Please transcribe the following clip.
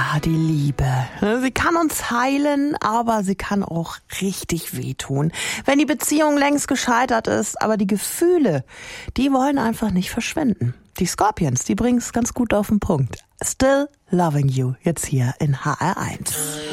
Ja, die Liebe. Sie kann uns heilen, aber sie kann auch richtig wehtun. Wenn die Beziehung längst gescheitert ist, aber die Gefühle, die wollen einfach nicht verschwinden. Die Scorpions, die bringen es ganz gut auf den Punkt. Still Loving You, jetzt hier in HR1.